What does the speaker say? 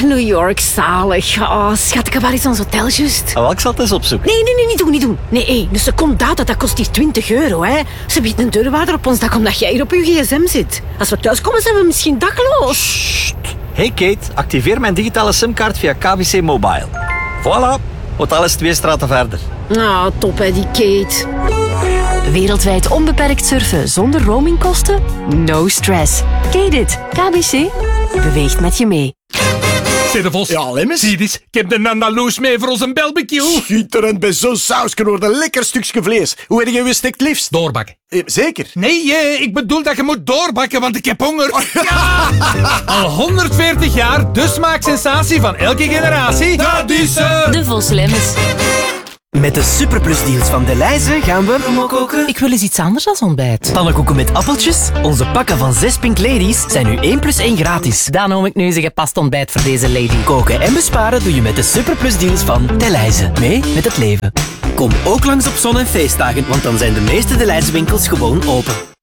New York, zalig. Oh, schat, waar is ons hotel juist? Wel, ik zal het eens opzoeken. Nee, niet doen. Nee, een secondaat, dat kost hier €20, hè. Ze biedt een deurwaarder op ons dak omdat jij hier op je gsm zit. Als we thuiskomen, zijn we misschien dakloos. Hey Kate, activeer mijn digitale simkaart via KBC Mobile. Voilà, hotel is 2 straten verder. Ah, top hè, die Kate. Wereldwijd onbeperkt surfen zonder roamingkosten? No stress. Kate it. KBC beweegt met je mee. Zeg de Vos. Ja, Lemmens? Zie eens, ik heb de Andaloes mee voor onze barbecue. Schitterend, bij zo'n sausje wordt een lekker stukje vlees. Hoe heb je gestikt liefst? Doorbakken. Zeker? Nee, ik bedoel dat je moet doorbakken, want ik heb honger. Ja! Al 140 jaar, de smaaksensatie van elke generatie. Dat is ze! De Vos Lemmens. Met de superplusdeals van Delhaize gaan we koken. Ik wil eens iets anders dan ontbijt. Pannenkoeken met appeltjes. Onze pakken van 6 Pink Ladies zijn nu 1 + 1 gratis. Dan noem ik nu eens een gepast ontbijt voor deze lady. Koken en besparen doe je met de superplusdeals van Delhaize. Mee met het leven. Kom ook langs op zon- en feestdagen, want dan zijn de meeste Delhaize winkels gewoon open.